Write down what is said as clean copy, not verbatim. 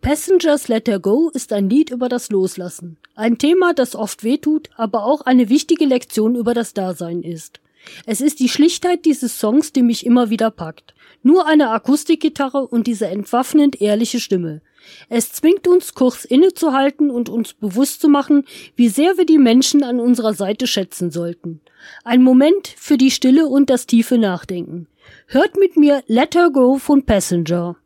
Passengers Let Her Go ist ein Lied über das Loslassen. Ein Thema, das oft wehtut, aber auch eine wichtige Lektion über das Dasein ist. Es ist die Schlichtheit dieses Songs, die mich immer wieder packt. Nur eine Akustikgitarre und diese entwaffnend ehrliche Stimme. Es zwingt uns, kurz innezuhalten und uns bewusst zu machen, wie sehr wir die Menschen an unserer Seite schätzen sollten. Ein Moment für die Stille und das tiefe Nachdenken. Hört mit mir Let Her Go von Passenger.